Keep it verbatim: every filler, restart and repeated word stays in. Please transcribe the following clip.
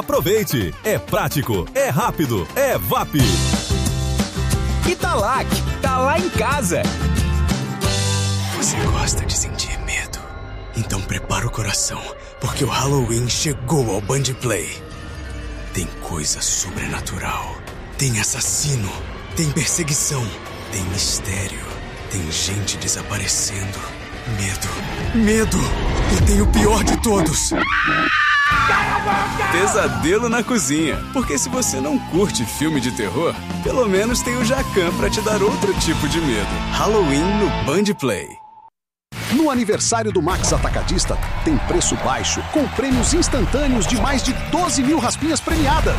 Aproveite! É prático, é rápido, é V A P. Italac, tá lá em casa. Você gosta de sentir medo? Então prepara o coração, porque o Halloween chegou ao Band Play. Tem coisa sobrenatural, tem assassino, tem perseguição, tem mistério, tem gente desaparecendo. Medo, medo, e tem o pior de todos. Pesadelo na cozinha, porque se você não curte filme de terror, pelo menos tem o Jacan pra te dar outro tipo de medo. Halloween no Band Play. No aniversário do Max Atacadista, tem preço baixo, com prêmios instantâneos de mais de doze mil raspinhas premiadas.